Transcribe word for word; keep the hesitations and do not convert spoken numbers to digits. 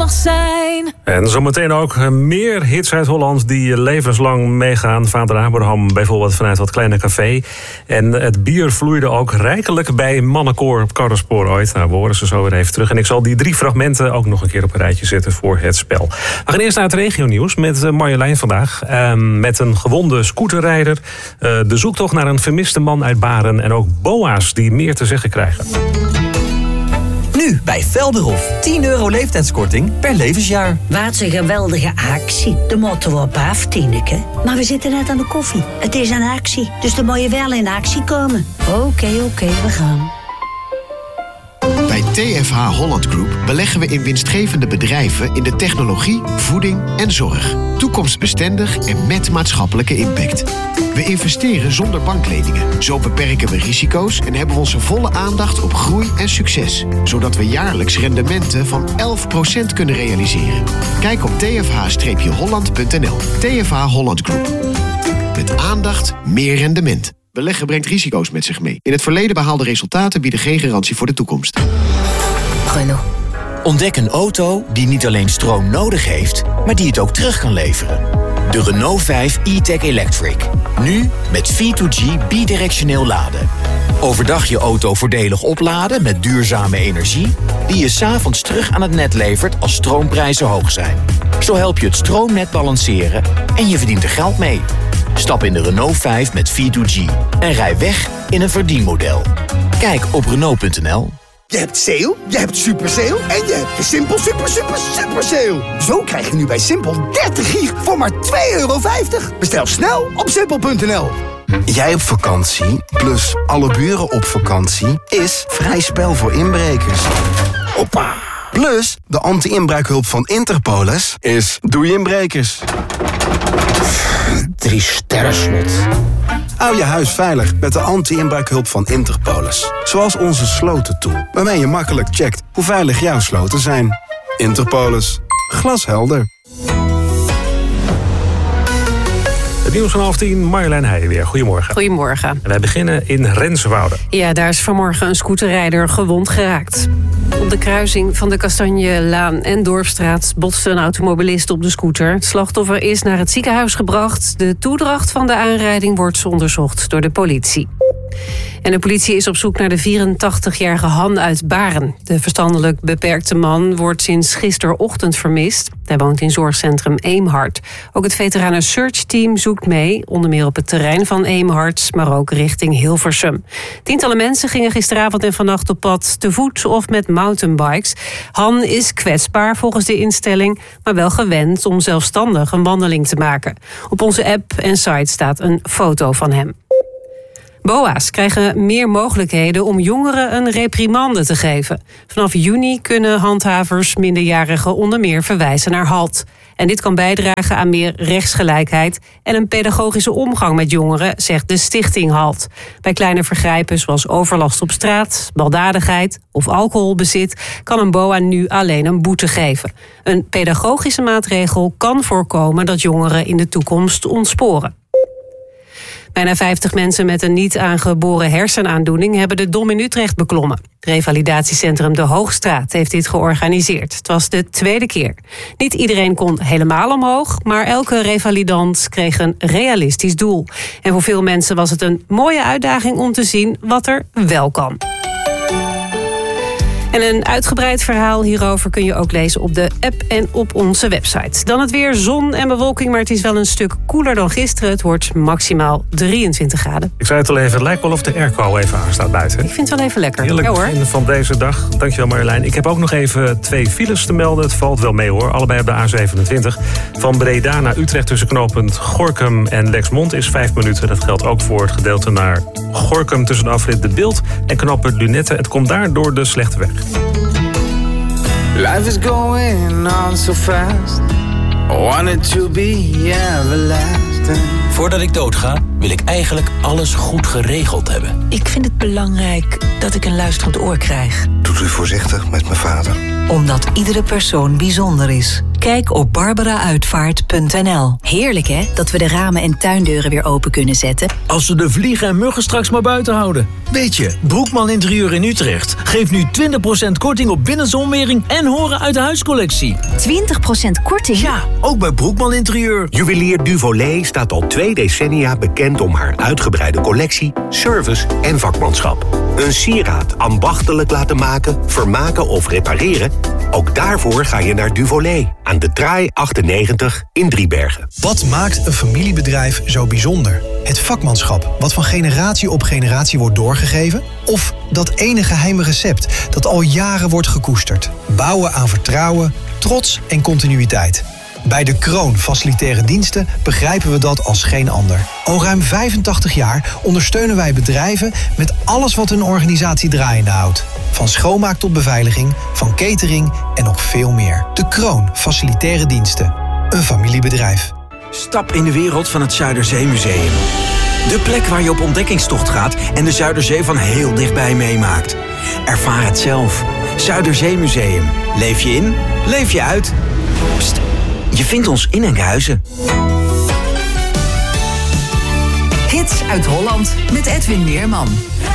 mag zijn. En zometeen ook meer hits uit Holland die levenslang meegaan. Vader Abraham bijvoorbeeld vanuit dat kleine café. En het bier vloeide ook rijkelijk bij Mannenkoor op Karrenspoor ooit. Nou, we horen ze zo weer even terug. En ik zal die drie fragmenten ook nog een keer op een rijtje zetten voor het spel. We gaan eerst naar het regionieuws met Marjolein vandaag. Uh, met een gewonde scooterrijder. Uh, de zoektocht naar een vermiste man uit Baren. En ook boa's die meer te zeggen krijgen. Nu bij Velderhof. tien euro leeftijdskorting per levensjaar. Wat een geweldige actie. De moeten we op af, Tineke. Maar we zitten net aan de koffie. Het is een actie, dus dan moet je wel in actie komen. Oké, okay, oké, okay, we gaan. Bij T F H Holland Group beleggen we in winstgevende bedrijven in de technologie, voeding en zorg. Toekomstbestendig en met maatschappelijke impact. We investeren zonder bankleningen. Zo beperken we risico's en hebben we onze volle aandacht op groei en succes. Zodat we jaarlijks rendementen van elf procent kunnen realiseren. Kijk op t f h holland punt n l. T F H Holland Group. Met aandacht meer rendement. Beleggen brengt risico's met zich mee. In het verleden behaalde resultaten bieden geen garantie voor de toekomst. Renault. Ontdek een auto die niet alleen stroom nodig heeft, maar die het ook terug kan leveren. De Renault vijf e-tech Electric. Nu met V twee G bidirectioneel laden. Overdag je auto voordelig opladen met duurzame energie, die je 's avonds terug aan het net levert als stroomprijzen hoog zijn. Zo help je het stroomnet balanceren en je verdient er geld mee. Stap in de Renault vijf met V twee G en rij weg in een verdienmodel. Kijk op Renault punt n l. Je hebt sale, je hebt super sale en je hebt de Simpel super super super sale. Zo krijg je nu bij Simpel dertig gig voor maar twee euro vijftig. Bestel snel op simpel punt n l. Jij op vakantie, plus alle buren op vakantie, is vrij spel voor inbrekers. Hoppa! Plus, de anti-inbraakhulp van Interpolis is doei inbrekers. Drie sterren slot. Hou je huis veilig met de anti-inbraakhulp van Interpolis. Zoals onze slotentool, waarmee je makkelijk checkt hoe veilig jouw sloten zijn. Interpolis. Glashelder. Het nieuws van half tien, Marjolein Heijen weer. Goedemorgen. Goedemorgen. En wij beginnen in Renswoude. Ja, daar is vanmorgen een scooterrijder gewond geraakt. Op de kruising van de Kastanjelaan en Dorpstraat botste een automobilist op de scooter. Het slachtoffer is naar het ziekenhuis gebracht. De toedracht van de aanrijding wordt onderzocht door de politie. En de politie is op zoek naar de vierentachtigjarige Han uit Baren. De verstandelijk beperkte man wordt sinds gisterochtend vermist. Hij woont in zorgcentrum Eemhart. Ook het veteranen search team zoekt mee, onder meer op het terrein van Eemhart, maar ook richting Hilversum. Tientallen mensen gingen gisteravond en vannacht op pad te voet of met mountainbikes. Han is kwetsbaar volgens de instelling, maar wel gewend om zelfstandig een wandeling te maken. Op onze app en site staat een foto van hem. Boa's krijgen meer mogelijkheden om jongeren een reprimande te geven. Vanaf juni kunnen handhavers minderjarigen onder meer verwijzen naar HALT. En dit kan bijdragen aan meer rechtsgelijkheid en een pedagogische omgang met jongeren, zegt de stichting HALT. Bij kleine vergrijpen zoals overlast op straat, baldadigheid of alcoholbezit kan een boa nu alleen een boete geven. Een pedagogische maatregel kan voorkomen dat jongeren in de toekomst ontsporen. Bijna vijftig mensen met een niet aangeboren hersenaandoening hebben de Dom in Utrecht beklommen. Het revalidatiecentrum De Hoogstraat heeft dit georganiseerd. Het was de tweede keer. Niet iedereen kon helemaal omhoog, maar elke revalidant kreeg een realistisch doel. En voor veel mensen was het een mooie uitdaging om te zien wat er wel kan. En een uitgebreid verhaal hierover kun je ook lezen op de app en op onze website. Dan het weer, zon en bewolking, maar het is wel een stuk koeler dan gisteren. Het wordt maximaal drieëntwintig graden. Ik zei het al even, het lijkt wel of de airco even aanstaat buiten. Ik vind het wel even lekker. Heerlijk ja, hoor. begin van deze dag. Dankjewel Marjolein. Ik heb ook nog even twee files te melden. Het valt wel mee hoor. Allebei op de A zevenentwintig. Van Breda naar Utrecht tussen knooppunt Gorinchem en Lexmond is vijf minuten. Dat geldt ook voor het gedeelte naar Gorinchem tussen de afrit De Bilt en knooppunt Lunette. Het komt daar door de slechte weg. Life is going on so fast. I want it to be everlasting. Voordat ik doodga, wil ik eigenlijk alles goed geregeld hebben. Ik vind het belangrijk dat ik een luisterend oor krijg. Doet u voorzichtig met mijn vader. Omdat iedere persoon bijzonder is. Kijk op barbara uitvaart punt n l. Heerlijk hè, dat we de ramen en tuindeuren weer open kunnen zetten. Als we de vliegen en muggen straks maar buiten houden. Weet je, Broekman Interieur in Utrecht geeft nu twintig procent korting op binnenzonwering en horen uit de huiscollectie. twintig procent korting? Ja, ook bij Broekman Interieur. Juwelier Duvolet staat al twee decennia bekend om haar uitgebreide collectie, service en vakmanschap. Een sieraad ambachtelijk laten maken, vermaken of repareren? Ook daarvoor ga je naar Duvolet aan de Draai achtennegentig in Driebergen. Wat maakt een familiebedrijf zo bijzonder? Het vakmanschap, wat van generatie op generatie wordt doorgegeven? Of dat ene geheime recept dat al jaren wordt gekoesterd? Bouwen aan vertrouwen, trots en continuïteit. Bij De Kroon Facilitaire Diensten begrijpen we dat als geen ander. Al ruim vijfentachtig jaar ondersteunen wij bedrijven met alles wat hun organisatie draaiende houdt. Van schoonmaak tot beveiliging, van catering en nog veel meer. De Kroon Facilitaire Diensten. Een familiebedrijf. Stap in de wereld van het Zuiderzeemuseum. De plek waar je op ontdekkingstocht gaat en de Zuiderzee van heel dichtbij meemaakt. Ervaar het zelf. Zuiderzeemuseum. Leef je in, leef je uit. Pst, je vindt ons in Enkhuizen. Hits uit Holland met Edwin Meerman.